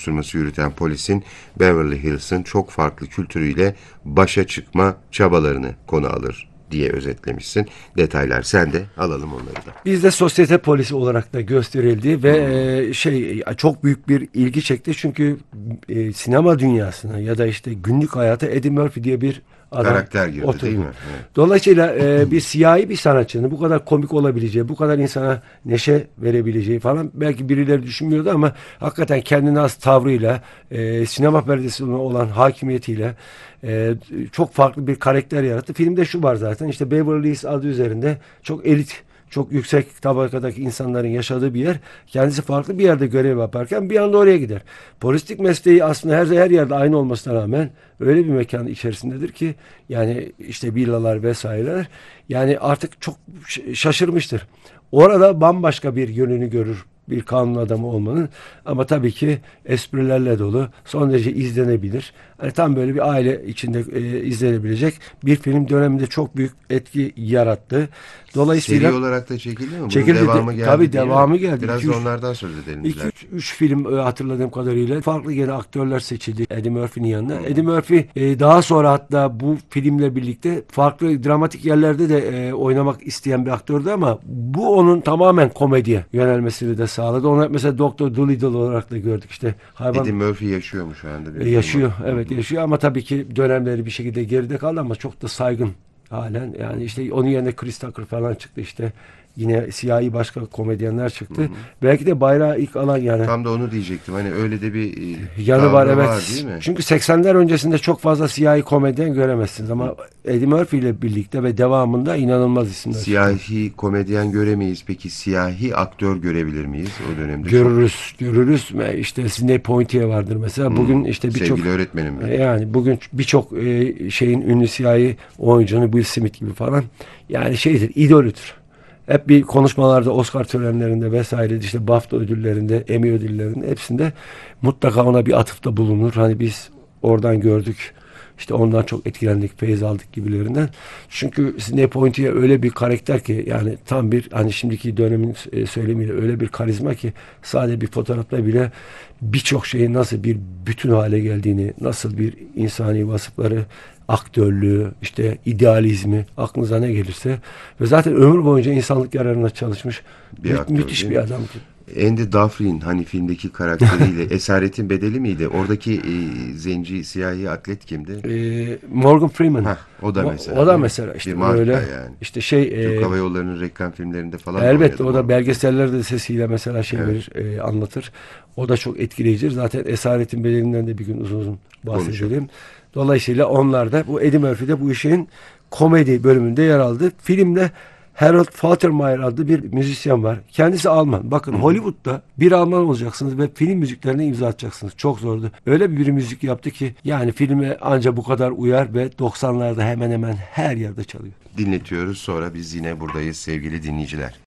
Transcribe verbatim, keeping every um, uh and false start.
soruşturması yürüten polisin Beverly Hills'ın çok farklı kültürüyle başa çıkma çabalarını konu alır diye özetlemişsin. Detaylar sende, alalım onları da. Bizde sosyete polisi olarak da gösterildi ve hmm. e, şey çok büyük bir ilgi çekti çünkü e, sinema dünyasına ya da işte günlük hayata Eddie Murphy diye bir adam karakter girdi oturdu. Değil mi? Evet. Dolayısıyla e, bir siyahi bir sanatçının bu kadar komik olabileceği, bu kadar insana neşe verebileceği falan belki birileri düşünmüyordu ama hakikaten kendine has tavrıyla, e, sinema perdesine olan hakimiyetiyle e, çok farklı bir karakter yarattı. Filmde şu var zaten, işte Beverly Hills adı üzerinde çok elit, çok yüksek tabakadaki insanların yaşadığı bir yer. Kendisi farklı bir yerde görev yaparken bir anda oraya gider. Polislik mesleği aslında her her yerde aynı olmasına rağmen öyle bir mekan içerisindedir ki yani işte villalar vesaireler, yani artık çok şaşırmıştır. Orada bambaşka bir yönünü görür bir kanun adamı olmanın, ama tabii ki esprilerle dolu, son derece izlenebilir. Hani tam böyle bir aile içinde e, izlenebilecek bir film, döneminde çok büyük etki yarattı. Dolayısıyla seri olarak da çekildi mi? Bunun çekildi, devamı de, geldi. Tabii devamı mi? geldi. Biraz iki, da onlardan söz edelim. iki üç film e, hatırladığım kadarıyla farklı yeni aktörler seçildi Eddie Murphy'nin yanına. Hmm. Eddie Murphy e, daha sonra hatta bu filmle birlikte farklı dramatik yerlerde de e, oynamak isteyen bir aktördü ama bu onun tamamen komediye yönelmesini de sağladı. Onu mesela Doktor Dolittle olarak da gördük işte. Hayvan... Eddie Murphy yaşıyor mu şu anda? E, yaşıyor. Evet, yaşıyor ama tabii ki dönemleri bir şekilde geride kaldı ama çok da saygın halen. Yani işte onun yerine Chris Tucker falan çıktı işte. Yine siyahi başka komedyenler çıktı. Hı hı. Belki de bayrağı ilk alan yani. Tam da onu diyecektim. Hani öyle de bir yanı var, evet. Var, değil mi? Çünkü seksenler öncesinde çok fazla siyahi komedyen göremezsiniz ama hı. Eddie Murphy ile birlikte ve devamında inanılmaz isimler. Siyahi çıktı. Komedyen göremeyiz. Peki siyahi aktör görebilir miyiz o dönemde? Görürüz. Çok... Görürüz. İşte Sidney Poitier vardır mesela. Hmm. Bugün işte birçok sevgili öğretmenim benim. Yani bugün birçok şeyin ünlü siyahi oyuncunu, Will Smith gibi falan. Yani şeydir, idolüdür. Hep bir konuşmalarda, Oscar törenlerinde vesaire, işte BAFTA ödüllerinde, Emmy ödüllerinde hepsinde mutlaka ona bir atıfta bulunur. Hani biz oradan gördük, işte ondan çok etkilendik, feyiz aldık gibilerinden. Çünkü Sidney Poitier öyle bir karakter ki, yani tam bir, hani şimdiki dönemin söylemiyle öyle bir karizma ki sadece bir fotoğrafla bile birçok şeyin nasıl bir bütün hale geldiğini, nasıl bir insani vasıfları, aktörlüğü, işte idealizmi, aklınıza ne gelirse, ve zaten ömür boyunca insanlık yararına çalışmış bir mü- aktör, müthiş bir adam ki. Andy Dufresne hani filmdeki karakteriyle Esaretin Bedeli miydi? Oradaki e, zenci siyahi atlet kimdi? E, Morgan Freeman. Heh, o da mesela. O, o da mesela işte böyle yani. işte şey Türk e, Hava Yolları'nın reklam filmlerinde falan. elbette o da belgesellerde sesiyle mesela şey evet. verir, e, anlatır. O da çok etkileyicidir. Zaten Esaretin Bedeli'nden de bir gün uzun uzun bahsedelim. Konuşalım. Dolayısıyla onlar da, bu Eddie Murphy de bu işin komedi bölümünde yer aldı. Filmde Harold Faltermeyer adlı bir müzisyen var. Kendisi Alman. Bakın, Hı-hı. Hollywood'da bir Alman olacaksınız ve film müziklerine imza atacaksınız. Çok zordu. Öyle bir müzik yaptı ki yani filme ancak bu kadar uyar ve doksanlarda hemen hemen her yerde çalıyor. Dinletiyoruz, sonra biz yine buradayız sevgili dinleyiciler.